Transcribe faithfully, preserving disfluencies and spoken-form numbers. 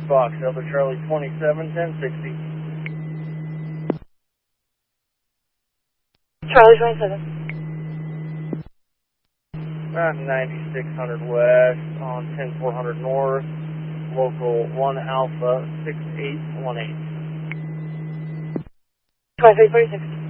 Fox, Delta Charlie twenty-seven, ten sixty. Charlie twenty-seven. About ninety-six hundred west on ten four hundred north, local one Alpha six eight one eight. twenty-three forty-six.